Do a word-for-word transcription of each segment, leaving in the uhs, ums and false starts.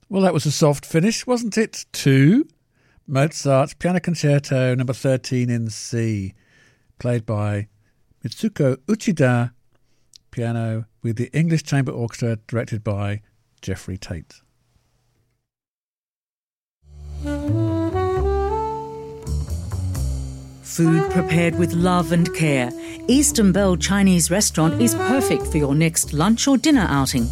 Well, that was a soft finish, wasn't it? To Mozart's Piano Concerto number thirteen in C, played by Mitsuko Uchida, piano with the English Chamber Orchestra, directed by Jeffrey Tate. Food prepared with love and care, Eastern Belle Chinese Restaurant is perfect for your next lunch or dinner outing.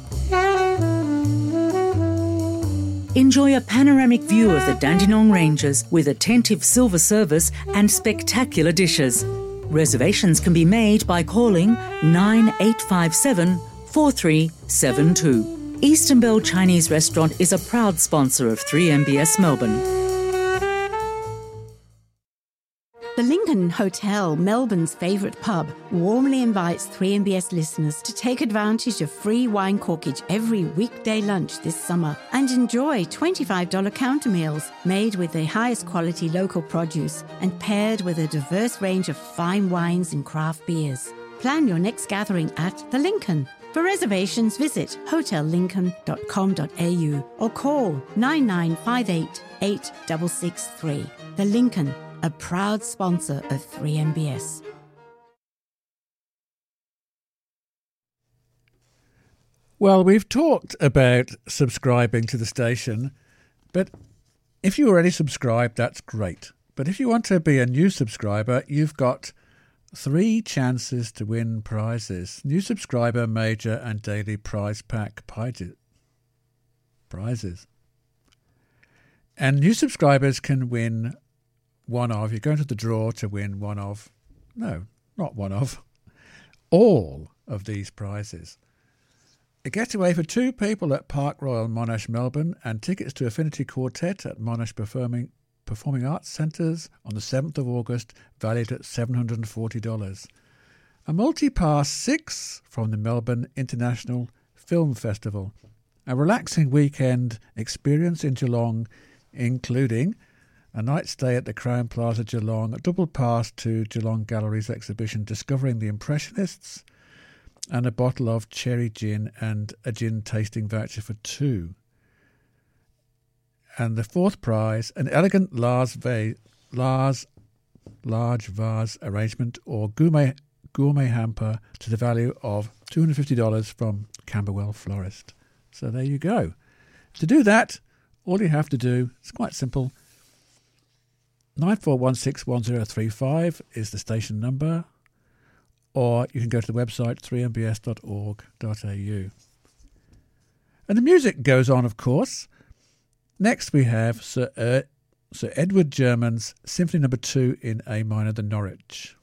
Enjoy a panoramic view of the Dandenong Ranges with attentive silver service and spectacular dishes. Reservations can be made by calling nine eight five seven, four three seven two. Eastern Belle Chinese Restaurant is a proud sponsor of three M B S Melbourne. The Lincoln Hotel, Melbourne's favourite pub, warmly invites three M B S listeners to take advantage of free wine corkage every weekday lunch this summer and enjoy twenty-five dollars counter meals made with the highest quality local produce and paired with a diverse range of fine wines and craft beers. Plan your next gathering at The Lincoln. For reservations, visit hotel lincoln dot com dot a u or call nine nine five eight, eight six six three. The Lincoln, a proud sponsor of three M B S. Well, we've talked about subscribing to the station, but if you're already subscribed, that's great. But if you want to be a new subscriber, you've got three chances to win prizes. New subscriber, major and daily prize pack prizes. And new subscribers can win one of, you're going to the draw to win one of, no, not one of, all of these prizes. A getaway for two people at Park Royal Monash, Melbourne, and tickets to Affinity Quartet at Monash Performing, Performing Arts Centres on the seventh of August, valued at seven hundred forty dollars. A multi-pass six from the Melbourne International Film Festival. A relaxing weekend experience in Geelong, including a night stay at the Crown Plaza Geelong, a double pass to Geelong Gallery's exhibition Discovering the Impressionists, and a bottle of cherry gin and a gin tasting voucher for two. And the fourth prize, an elegant Lars va- Lars large vase arrangement or gourmet gourmet hamper to the value of two hundred fifty dollars from Camberwell Florist. So there you go. To do that, all you have to do, it's quite simple, nine four one six one zero three five is the station number, or you can go to the website three m b s dot org dot a u. And the music goes on, of course. Next we have Sir, er- Sir Edward German's Symphony Number two in A minor, the Norwich.